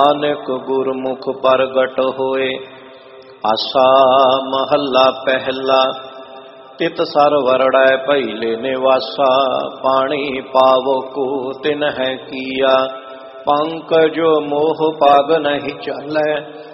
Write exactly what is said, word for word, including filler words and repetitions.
ਨਾਨਕ ਗੁਰਮੁਖ ਪ੍ਰਗਟ ਹੋਏ। ਆਸਾ ਮਹੱਲਾ ਪਹਿਲਾ। ਤਿਤ ਸਰ ਵਰੜੈ ਭਈਲੇ ਨਿਵਾਸਾ, ਪਾਣੀ ਪਾਵੋ ਕੋ ਤਿਨ ਹੈ ਕੀਆ। ਪੰਕਜ ਮੋਹ ਪਗ ਨਹੀਂ ਚਾਲੈ,